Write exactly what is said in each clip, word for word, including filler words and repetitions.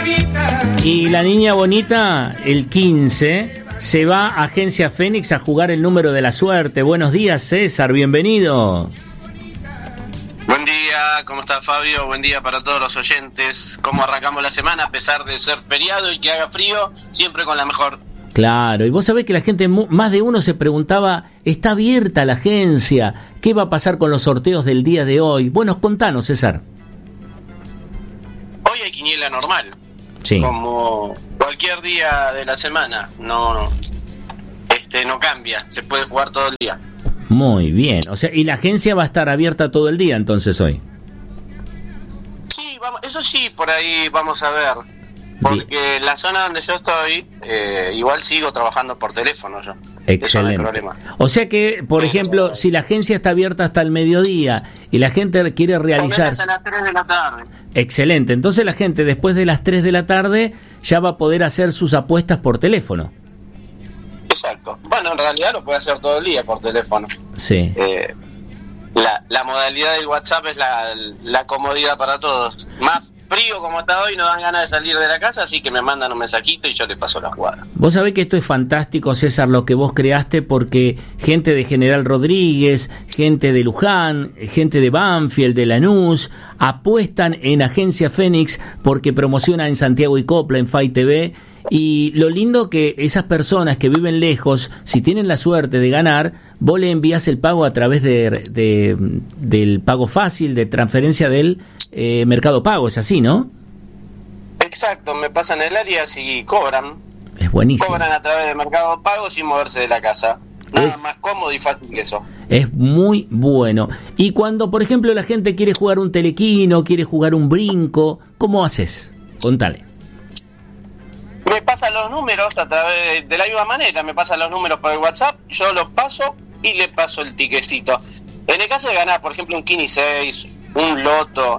Y la niña bonita, el quince, se va a Agencia Fénix a jugar el número de la suerte. Buenos días, César, bienvenido. Buen día, ¿cómo está Fabio? Buen día para todos los oyentes. ¿Cómo arrancamos la semana a pesar de ser feriado y que haga frío? Siempre con la mejor. Claro, y vos sabés que la gente, más de uno se preguntaba, ¿está abierta la agencia? ¿Qué va a pasar con los sorteos del día de hoy? Bueno, contanos, César. Hoy hay quiniela normal. Sí. Como cualquier día de la semana, no, no, este, no cambia, se puede jugar todo el día. Muy bien, o sea, y la agencia va a estar abierta todo el día entonces hoy. Sí, vamos, eso sí, por ahí vamos a ver, porque bien. La zona donde yo estoy, eh, igual sigo trabajando por teléfono yo. Excelente. No hay problema. O sea que, por Pero, ejemplo, si la agencia está abierta hasta el mediodía y la gente quiere realizar... Hasta las tres de la tarde. Excelente. Entonces la gente después de las tres de la tarde ya va a poder hacer sus apuestas por teléfono. Exacto. Bueno, en realidad lo puede hacer todo el día por teléfono. Sí. Eh, la, la modalidad del WhatsApp es la, la comodidad para todos. Más frío como está hoy, no dan ganas de salir de la casa, así que me mandan un mensajito y yo le paso la jugada. Vos sabés que esto es fantástico, César, lo que vos creaste, porque gente de General Rodríguez, gente de Luján, gente de Banfield, de Lanús, apuestan en Agencia Fénix porque promociona en Santiago y Copla, en F A I T V, y lo lindo que esas personas que viven lejos, si tienen la suerte de ganar, vos le envías el pago a través de, de del pago fácil, de transferencia del eh, Mercado Pago, es así, ¿no? Exacto, me pasan el área si cobran. Es buenísimo. Cobran a través de Mercado Pago sin moverse de la casa. Nada es, más cómodo y fácil que eso. Es muy bueno. Y cuando, por ejemplo, la gente quiere jugar un telequino, quiere jugar un brinco, ¿cómo haces? Contale. Me pasan los números a través de, de la misma manera, me pasan los números por el WhatsApp, yo los paso y le paso el tiquecito. En el caso de ganar, por ejemplo, un Kini seis, un Loto,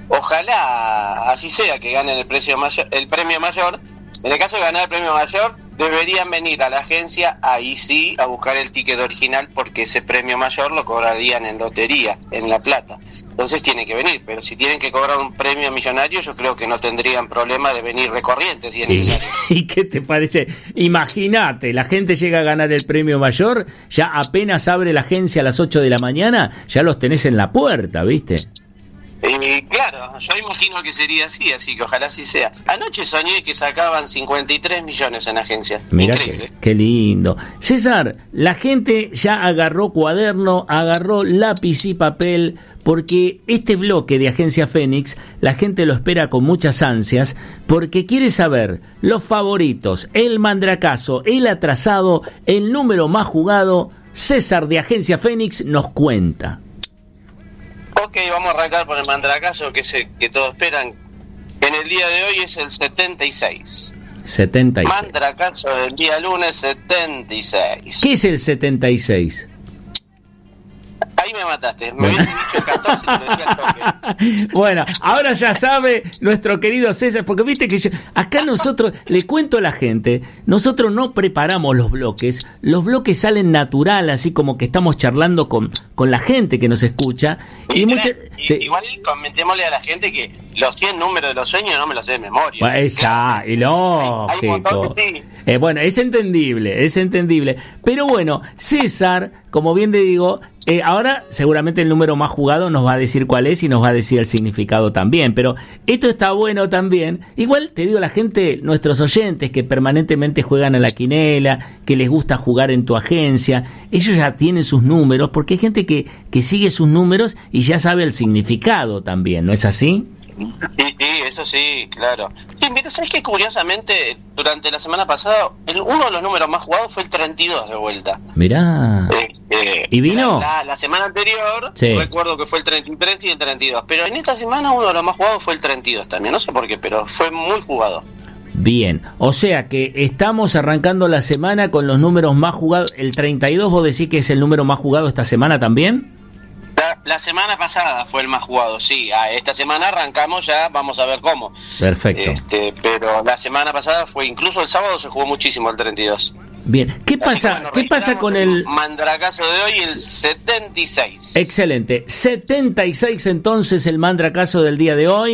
ojalá así sea que ganen el precio mayor, el premio mayor. En el caso de ganar el premio mayor, deberían venir a la agencia, ahí sí, a buscar el ticket original, porque ese premio mayor lo cobrarían en lotería, en La Plata. Entonces tienen que venir, pero si tienen que cobrar un premio millonario, yo creo que no tendrían problema de venir de Corrientes. Si es ¿Y, ¿Y qué te parece? Imagínate, la gente llega a ganar el premio mayor, ya apenas abre la agencia a las ocho de la mañana, ya los tenés en la puerta, ¿viste? Eh, claro, yo imagino que sería así, así que ojalá así sea. Anoche soñé que sacaban cincuenta y tres millones en agencia. Mirá Increíble. Qué, qué lindo. César, la gente ya agarró cuaderno, agarró lápiz y papel, porque este bloque de Agencia Fénix, la gente lo espera con muchas ansias, porque quiere saber los favoritos, el mandracazo, el atrasado, el número más jugado. César de Agencia Fénix nos cuenta. Ok, vamos a arrancar por el mandracazo que, se, que todos esperan. En el día de hoy es el setenta y seis. setenta y seis. Mandracazo del día lunes setenta y seis. ¿Qué es el setenta y seis? Ahí me mataste, me hubieras dicho el catorce y te decía el toque. Bueno, ahora ya sabe nuestro querido César, porque viste que yo, acá nosotros, le cuento a la gente, nosotros no preparamos los bloques, los bloques salen natural, así como que estamos charlando con, con la gente que nos escucha. Y, y, mucha, y se, igual comentémosle a la gente que los cien números de los sueños no me los sé de memoria. Bueno, esa, y lógico. Hay, hay un montón que sí. Eh, bueno, es entendible, es entendible. Pero bueno, César, como bien te digo, eh, ahora seguramente el número más jugado nos va a decir cuál es y nos va a decir el significado también. Pero esto está bueno también. Igual te digo, la gente, nuestros oyentes que permanentemente juegan a la quinela, que les gusta jugar en tu agencia, ellos ya tienen sus números, porque hay gente que, que sigue sus números y ya sabe el significado también, ¿no es así? Sí, sí, eso sí, claro. Sí, mira, ¿sabes qué? Curiosamente, durante la semana pasada, el, uno de los números más jugados fue el treinta y dos de vuelta. Mirá. Este, ¿Y vino? La, la, la semana anterior, sí. Recuerdo que fue el treinta y tres y el treinta y dos. Pero en esta semana uno de los más jugados fue el treinta y dos también. No sé por qué, pero fue muy jugado. Bien, o sea que estamos arrancando la semana con los números más jugados. ¿El treinta y dos vos decís que es el número más jugado esta semana también? La, la semana pasada fue el más jugado, sí. Ah, esta semana arrancamos ya, vamos a ver cómo. Perfecto. Este, pero la semana pasada fue, incluso el sábado se jugó muchísimo el treinta y dos. Bien, ¿qué pasa, bueno, ¿qué pasa con el mandracazo de hoy, el setenta y seis? Excelente, setenta y seis entonces el mandracazo del día de hoy.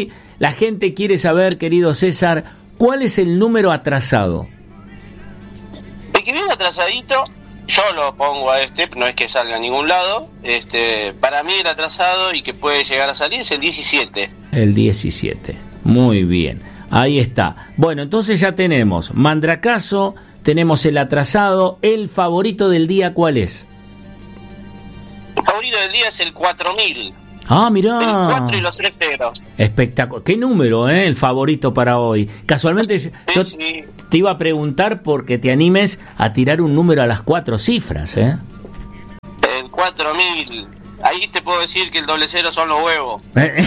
la gente quiere saber, querido César, ¿cuál es el número atrasado? El que viene atrasadito, yo lo pongo a este, no es que salga a ningún lado. Este, para mí el atrasado y que puede llegar a salir es el diecisiete. El diecisiete, muy bien, ahí está. Bueno, entonces ya tenemos Mandracazo, tenemos el atrasado. ¿El favorito del día cuál es? El favorito del día es el cuatro mil. Ah, mirá. El cuatro y los tres ceros. Espectacular. ¿Qué número, eh? El favorito para hoy. Casualmente sí, yo sí. te iba a preguntar porque te animes a tirar un número a las cuatro cifras, ¿eh? El cuatro mil. Ahí te puedo decir que el doble cero son los huevos.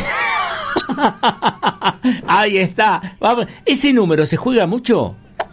Ahí está. Vamos. ¿Ese número se juega mucho?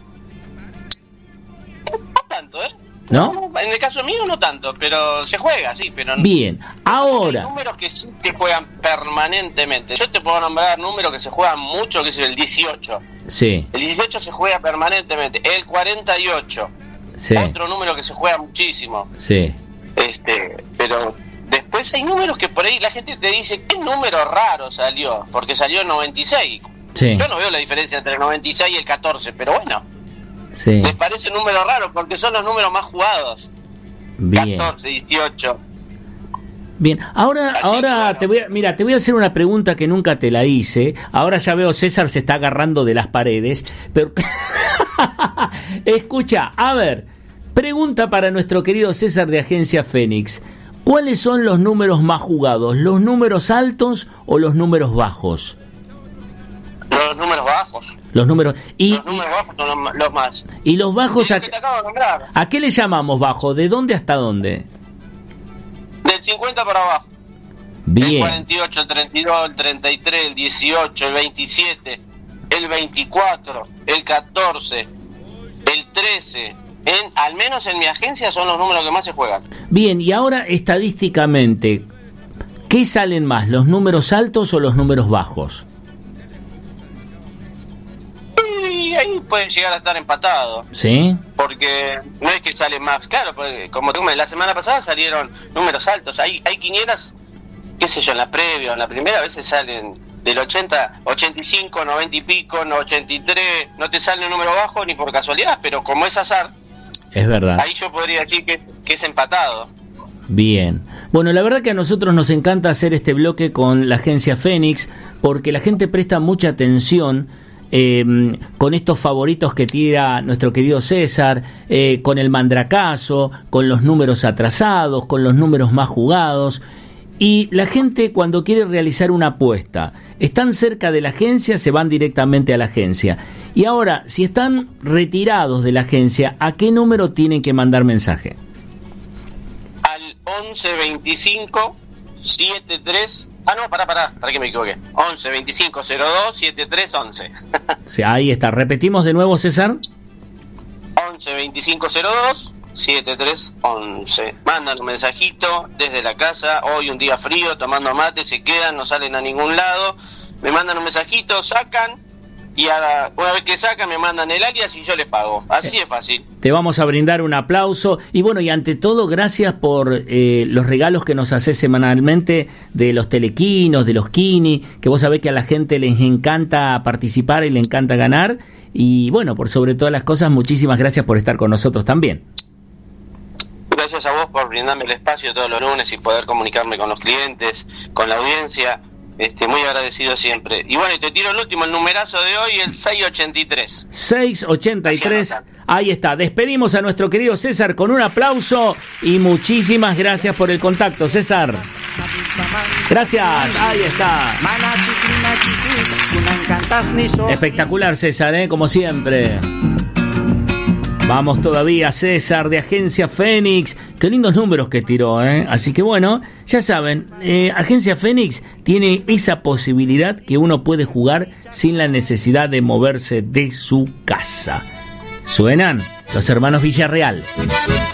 No tanto, ¿eh? ¿No? En el caso mío no tanto, pero se juega, sí, pero... Bien, ahora... Hay números que sí se juegan permanentemente. Yo te puedo nombrar números que se juegan mucho, que es el dieciocho. Sí. El dieciocho se juega permanentemente. El cuarenta y ocho. Sí. Otro número que se juega muchísimo. Sí. Este, pero después hay números que por ahí la gente te dice, ¿qué número raro salió? Porque salió el noventa y seis. Sí. Yo no veo la diferencia entre el noventa y seis y el catorce, pero bueno. Sí. Les parece un número raro porque son los números más jugados. Bien. catorce, dieciocho. Bien, ahora, Así, ahora claro. te voy a, mira, te voy a hacer una pregunta que nunca te la hice. Ahora ya veo César se está agarrando de las paredes, pero escucha, a ver, pregunta para nuestro querido César de Agencia Fénix. ¿Cuáles son los números más jugados? ¿Los números altos o los números bajos? Los números bajos. Los números y Los números bajos son los, los más. y los bajos a, que te acabo de nombrar. ¿a qué le llamamos bajo? ¿De dónde hasta dónde? Del cincuenta para abajo. El Bien. cuarenta y ocho, el treinta y dos, el treinta y tres, el dieciocho, el veintisiete, el veinticuatro, el catorce, el trece. En, al menos en mi agencia son los números que más se juegan. Bien, y ahora estadísticamente, ¿qué salen más, los números altos o los números bajos? Y ahí pueden llegar a estar empatados. ¿Sí? Porque no es que salen más. Claro, pues, como te comenté, la semana pasada salieron números altos. Hay, hay quinielas, qué sé yo, en la previa, en la primera, a veces salen del ochenta, ochenta y cinco, noventa y pico, ochenta y tres. No te sale un número bajo ni por casualidad, pero como es azar, Es verdad. ahí yo podría decir que, que es empatado. Bien. Bueno, la verdad que a nosotros nos encanta hacer este bloque con la Agencia Fénix porque la gente presta mucha atención eh, con estos favoritos que tira nuestro querido César, eh, con el Mandracazo, con los números atrasados, con los números más jugados. Y la gente cuando quiere realizar una apuesta, están cerca de la agencia, se van directamente a la agencia. Y ahora, si están retirados de la agencia, ¿a qué número tienen que mandar mensaje? Al once veinticinco setenta y tres. Ah, no, pará, pará, para que me equivoqué. once veinticinco cero dos setenta y tres once. Sí, ahí está. ¿Repetimos de nuevo, César? once veinticinco cero dos setenta y tres once. Mandan un mensajito desde la casa, hoy un día frío, tomando mate, se quedan, no salen a ningún lado. Me mandan un mensajito, sacan, y a la, una vez que sacan me mandan el alias y yo les pago. Así es fácil. Te vamos a brindar un aplauso. Y bueno, y ante todo, gracias por eh, los regalos que nos haces semanalmente de los telequinos, de los kini, que vos sabés que a la gente les encanta participar y le encanta ganar. Y bueno, por sobre todas las cosas, muchísimas gracias por estar con nosotros también. Gracias a vos por brindarme el espacio todos los lunes y poder comunicarme con los clientes, con la audiencia. Este, muy agradecido siempre. Y bueno, y te tiro el último, el numerazo de hoy, el seiscientos ochenta y tres. seiscientos ochenta y tres. Ahí está. Despedimos a nuestro querido César con un aplauso y muchísimas gracias por el contacto, César. Gracias. Ahí está. Espectacular, César, ¿eh? Como siempre. Vamos todavía, César, de Agencia Fénix. Qué lindos números que tiró, ¿eh? Así que bueno, ya saben, eh, Agencia Fénix tiene esa posibilidad que uno puede jugar sin la necesidad de moverse de su casa. Suenan los hermanos Villarreal.